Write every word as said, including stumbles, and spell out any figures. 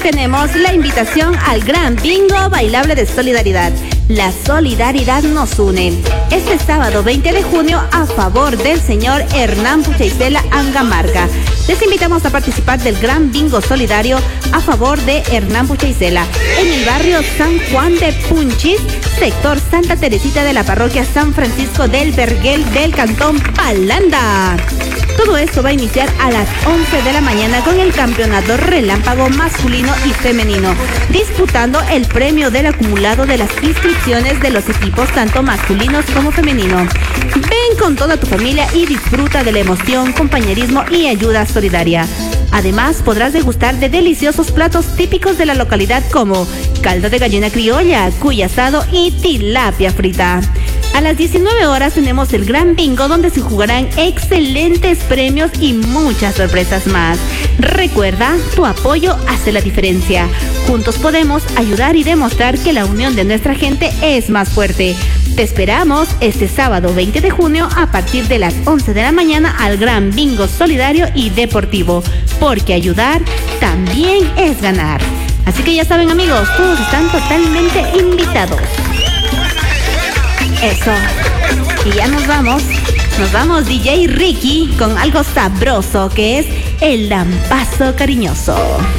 tenemos la invitación al gran bingo bailable de solidaridad. La solidaridad nos une. Este sábado veinte de junio a favor del señor Hernán Puchaisela Angamarga. Les invitamos a participar del gran bingo solidario a favor de Hernán Puchaisela en el barrio San Juan de Punchis, sector Santa Teresita de la parroquia San Francisco del Verguel del cantón Palanda. Todo esto va a iniciar a las once de la mañana con el campeonato relámpago masculino y femenino, disputando el premio del acumulado de las inscripciones de los equipos tanto masculinos como femenino. Ven con toda tu familia y disfruta de la emoción, compañerismo y ayuda solidaria. Además, podrás degustar de deliciosos platos típicos de la localidad como caldo de gallina criolla, cuy asado y tilapia frita. A las diecinueve horas tenemos el gran bingo donde se jugarán excelentes premios y muchas sorpresas más. Recuerda, tu apoyo hace la diferencia. Juntos podemos ayudar y demostrar que la unión de nuestra gente es más fuerte. Te esperamos este sábado veinte de junio a partir de las once de la mañana al gran bingo solidario y deportivo, porque ayudar también es ganar. Así que ya saben, amigos, todos están totalmente invitados. Eso. Y ya nos vamos. Nos vamos, D J Ricky, con algo sabroso que es el lampazo cariñoso.